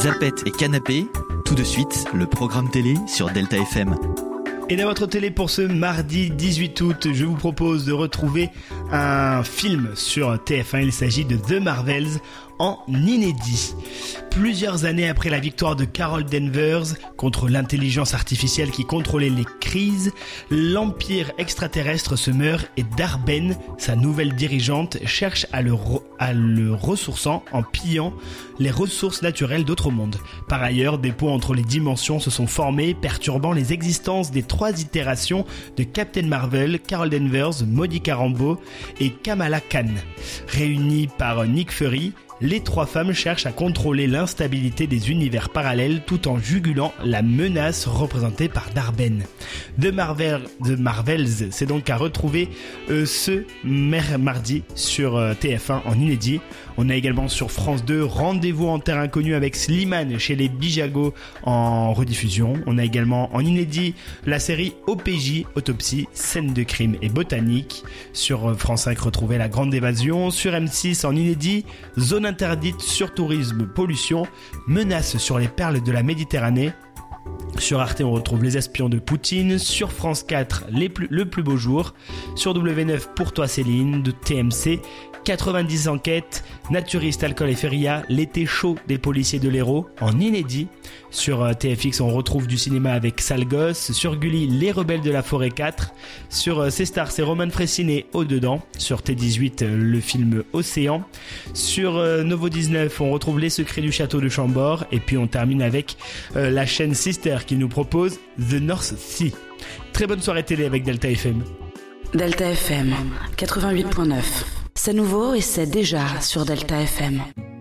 Zapettes et canapé, tout de suite, le programme télé sur Delta FM. Et dans votre télé pour ce mardi 18 août, je vous propose de retrouver un film sur TF1. Il s'agit de The Marvels en inédit. Plusieurs années après la victoire de Carol Danvers contre l'intelligence artificielle qui contrôlait les crises, l'empire extraterrestre se meurt et Dar-Benn, sa nouvelle dirigeante, cherche à le ressourçant en pillant les ressources naturelles d'autres mondes. Par ailleurs, des ponts entre les dimensions se sont formés, perturbant les existences des 3 itérations de Captain Marvel, Carol Danvers, Monica Rambeau et Kamala Khan. Réunies par Nick Fury, les 3 femmes cherchent à contrôler l'instabilité des univers parallèles tout en jugulant la menace représentée par Dar-Benn. The Marvels, c'est donc à retrouver ce mardi sur TF1 en inédit. On a également sur France 2 Rendez-vous en terre inconnue avec Slimane chez les Bijago en rediffusion. On a également en inédit la série OPJ, Autopsie, scène de crime et botanique. Sur France 5, retrouvez La Grande Évasion. Sur M6 en inédit, Zone interdite, sur tourisme, pollution, menace sur les perles de la Méditerranée. Sur Arte, on retrouve Les Espions de Poutine. Sur France 4, Le plus beau jour. Sur W9, Pour toi Céline de TMC. 90 enquêtes, Naturiste, Alcool et Feria, L'été chaud des policiers de l'Hérault en inédit. Sur TFX, on retrouve du cinéma avec Sale Gosse. Sur Gulli, Les Rebelles de la Forêt 4. Sur C-Star, c'est Roman Fressinet Au-dedans. Sur T18, le film Océan. Sur Novo 19, on retrouve Les Secrets du Château de Chambord. Et puis on termine avec la chaîne Sister qui nous propose The North Sea. Très bonne soirée télé avec Delta FM. Delta FM 88.9. C'est nouveau et c'est déjà sur Delta FM.